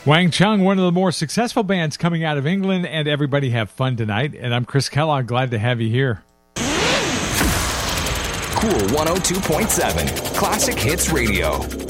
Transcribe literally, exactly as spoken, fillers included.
Wang Chung, one of the more successful bands coming out of England, and everybody have fun tonight. And I'm Chris Kellogg, glad to have you here. Cool one oh two point seven, Classic Hits Radio.